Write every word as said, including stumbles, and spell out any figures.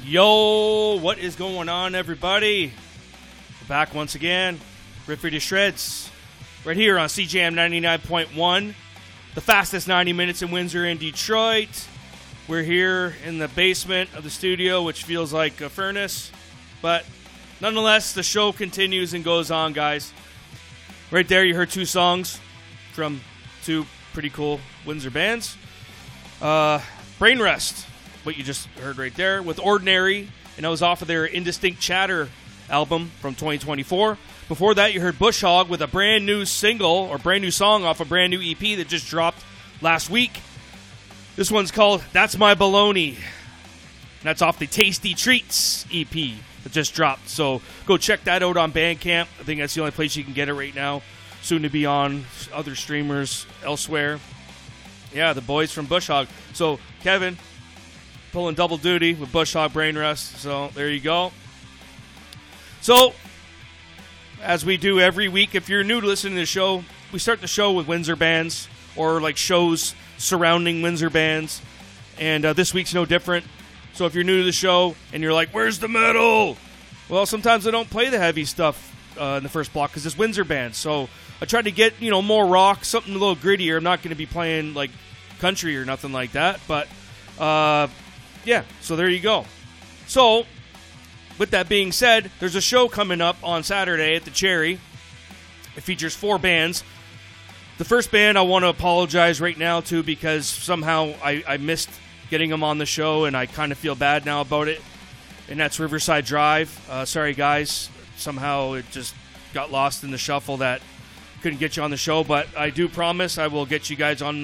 Yo, what is going on, everybody? We're back once again. Rip to Shreds. Right here on C J M ninety-nine point one. The fastest ninety minutes in Windsor and Detroit. We're here in the basement of the studio, which feels like a furnace. But nonetheless, the show continues and goes on, guys. Right there, you heard two songs from two pretty cool Windsor bands. Uh, Brain Rest, what you just heard right there, with Ordinary, and that was off of their Indistinct Chatter album from twenty twenty-four. Before that, you heard Bush Hog with a brand new single, or brand new song off a brand new E P that just dropped last week. This one's called That's My Baloney. And that's off the Tasty Treats E P that just dropped. So go check that out on Bandcamp. I think that's the only place you can get it right now. Soon to be on other streamers elsewhere. Yeah, the boys from Bush Hog. So Kevin pulling double duty with Bush Hog Brain Rest. So there you go. So, as we do every week, if you're new to listening to the show, we start the show with Windsor bands or like shows surrounding Windsor bands. And uh, this week's no different. So if you're new to the show and you're like, where's the metal? Well, sometimes I don't play the heavy stuff uh, in the first block because it's Windsor bands. So I tried to get, you know, more rock, something a little grittier. I'm not going to be playing like country or nothing like that. But, uh, yeah, so there you go. So, with that being said, there's a show coming up on Saturday at the Cherry. It features four bands. The first band I want to apologize right now to because somehow I, I missed getting them on the show, and I kind of feel bad now about it. And that's Riverside Drive. Uh, sorry, guys. Somehow it just got lost in the shuffle that couldn't get you on the show. But I do promise I will get you guys on